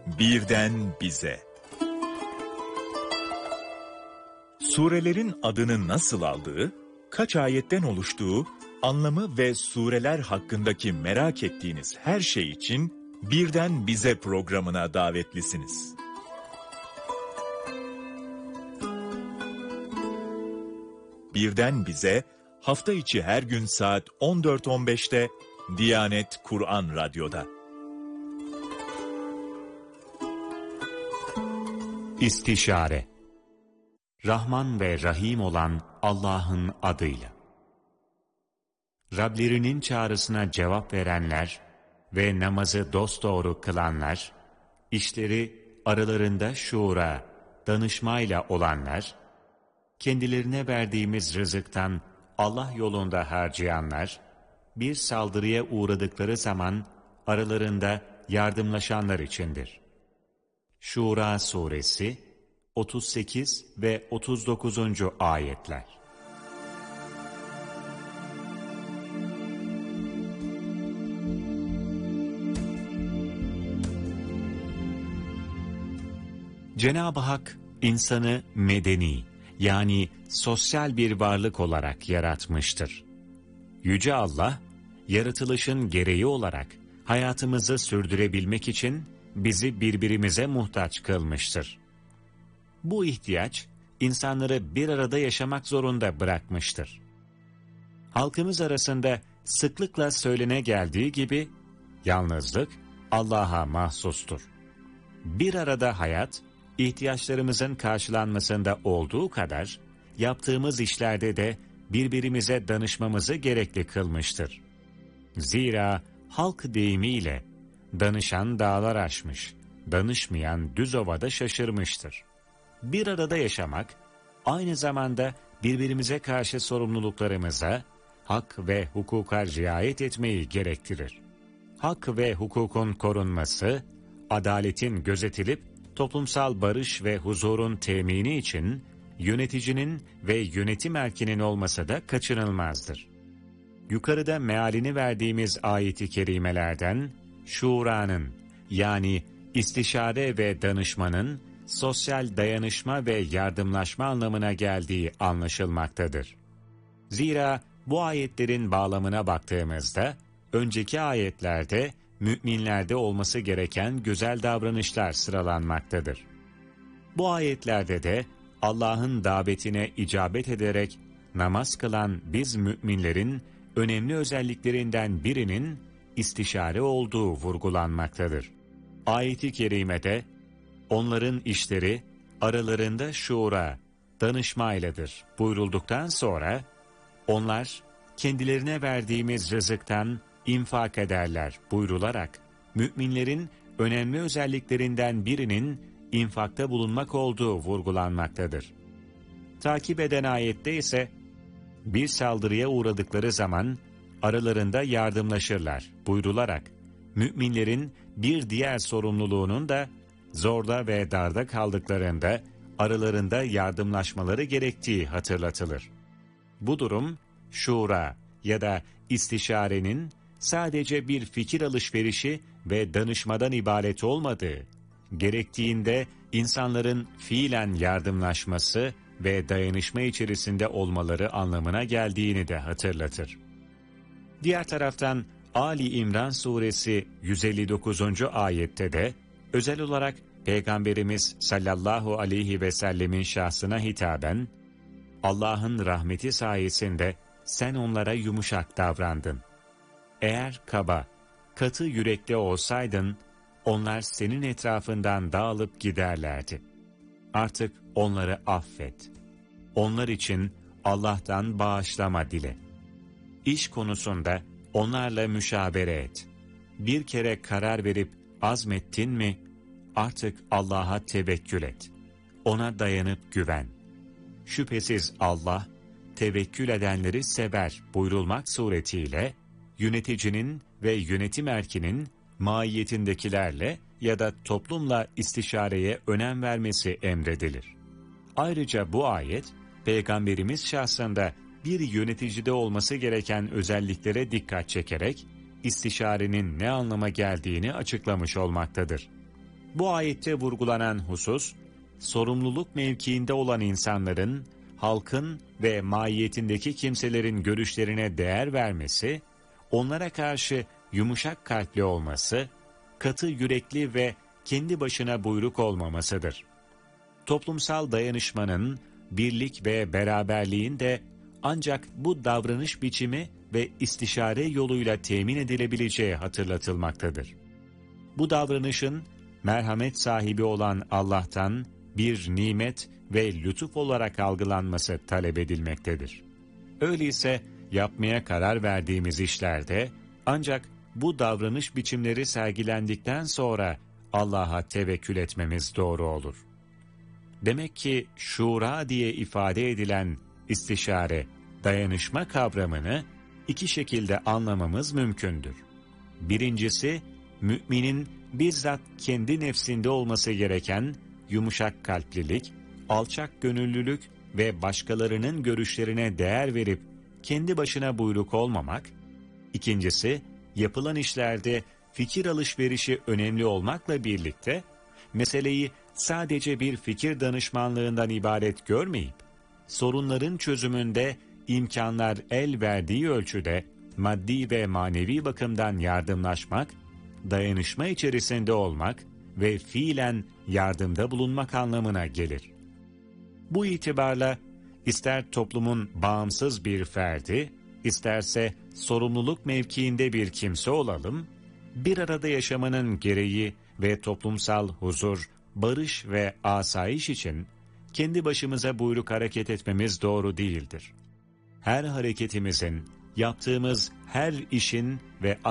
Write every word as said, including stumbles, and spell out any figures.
Birden bize. Surelerin adını nasıl aldığı, kaç ayetten oluştuğu, anlamı ve sureler hakkındaki merak ettiğiniz her şey için Birden Bize programına davetlisiniz. Birden Bize, hafta içi her gün saat on dört on beşte Diyanet Kur'an Radyo'da. İstişare. Rahman ve Rahim olan Allah'ın adıyla. Rablerinin çağrısına cevap verenler ve namazı dosdoğru kılanlar, işleri aralarında şuura, danışmayla olanlar, kendilerine verdiğimiz rızıktan Allah yolunda harcayanlar, bir saldırıya uğradıkları zaman aralarında yardımlaşanlar içindir. Şura Suresi otuz sekiz ve otuz dokuzuncu ayetler. Cenab-ı Hak insanı medeni, yani sosyal bir varlık olarak yaratmıştır. Yüce Allah, yaratılışın gereği olarak hayatımızı sürdürebilmek için bizi birbirimize muhtaç kılmıştır. Bu ihtiyaç, insanları bir arada yaşamak zorunda bırakmıştır. Halkımız arasında sıklıkla söylene geldiği gibi, yalnızlık Allah'a mahsustur. Bir arada hayat, ihtiyaçlarımızın karşılanmasında olduğu kadar, yaptığımız işlerde de birbirimize danışmamızı gerekli kılmıştır. Zira halk deyimiyle, danışan dağlar aşmış, danışmayan düz ovada şaşırmıştır. Bir arada yaşamak, aynı zamanda birbirimize karşı sorumluluklarımıza, hak ve hukuka riayet etmeyi gerektirir. Hak ve hukukun korunması, adaletin gözetilip toplumsal barış ve huzurun temini için yöneticinin ve yönetim erkinin olması da kaçınılmazdır. Yukarıda mealini verdiğimiz ayet-i kerimelerden, şuranın yani istişare ve danışmanın sosyal dayanışma ve yardımlaşma anlamına geldiği anlaşılmaktadır. Zira bu ayetlerin bağlamına baktığımızda, önceki ayetlerde müminlerde olması gereken güzel davranışlar sıralanmaktadır. Bu ayetlerde de Allah'ın davetine icabet ederek namaz kılan biz müminlerin önemli özelliklerinden birinin istişare olduğu vurgulanmaktadır. Ayet-i kerimede onların işleri aralarında şura, danışmayladır buyurulduktan sonra onlar kendilerine verdiğimiz rızıktan infak ederler buyrularak müminlerin önemli özelliklerinden birinin infakta bulunmak olduğu vurgulanmaktadır. Takip eden ayette ise bir saldırıya uğradıkları zaman aralarında yardımlaşırlar buyrularak müminlerin bir diğer sorumluluğunun da zorda ve darda kaldıklarında aralarında yardımlaşmaları gerektiği hatırlatılır. Bu durum şura ya da istişarenin sadece bir fikir alışverişi ve danışmadan ibaret olmadığı, gerektiğinde insanların fiilen yardımlaşması ve dayanışma içerisinde olmaları anlamına geldiğini de hatırlatır. Diğer taraftan Ali İmran Suresi yüz elli dokuzuncu ayette de özel olarak Peygamberimiz sallallahu aleyhi ve sellemin şahsına hitaben, Allah'ın rahmeti sayesinde sen onlara yumuşak davrandın. Eğer kaba, katı yürekli olsaydın, onlar senin etrafından dağılıp giderlerdi. Artık onları affet. Onlar için Allah'tan bağışlama dile. İş konusunda onlarla müşavere et. Bir kere karar verip azmettin mi, artık Allah'a tevekkül et. Ona dayanıp güven. Şüphesiz Allah, tevekkül edenleri sever buyurulmak suretiyle, yöneticinin ve yönetim erkinin maiyetindekilerle ya da toplumla istişareye önem vermesi emredilir. Ayrıca bu ayet, Peygamberimiz şahsında bir yöneticide olması gereken özelliklere dikkat çekerek, istişarenin ne anlama geldiğini açıklamış olmaktadır. Bu ayette vurgulanan husus, sorumluluk mevkiinde olan insanların, halkın ve mahiyetindeki kimselerin görüşlerine değer vermesi, onlara karşı yumuşak kalpli olması, katı yürekli ve kendi başına buyruk olmamasıdır. Toplumsal dayanışmanın, birlik ve beraberliğin de ancak bu davranış biçimi ve istişare yoluyla temin edilebileceği hatırlatılmaktadır. Bu davranışın, merhamet sahibi olan Allah'tan bir nimet ve lütuf olarak algılanması talep edilmektedir. Öyleyse yapmaya karar verdiğimiz işlerde ancak bu davranış biçimleri sergilendikten sonra Allah'a tevekkül etmemiz doğru olur. Demek ki şura diye ifade edilen istişare, dayanışma kavramını iki şekilde anlamamız mümkündür. Birincisi, müminin bizzat kendi nefsinde olması gereken yumuşak kalplilik, alçak gönüllülük ve başkalarının görüşlerine değer verip kendi başına buyruk olmamak. İkincisi, yapılan işlerde fikir alışverişi önemli olmakla birlikte, meseleyi sadece bir fikir danışmanlığından ibaret görmeyip, sorunların çözümünde imkanlar el verdiği ölçüde maddi ve manevi bakımdan yardımlaşmak, dayanışma içerisinde olmak ve fiilen yardımda bulunmak anlamına gelir. Bu itibarla ister toplumun bağımsız bir ferdi, isterse sorumluluk mevkiinde bir kimse olalım, bir arada yaşamanın gereği ve toplumsal huzur, barış ve asayiş için kendi başımıza buyruk hareket etmemiz doğru değildir. Her hareketimizin, yaptığımız her işin ve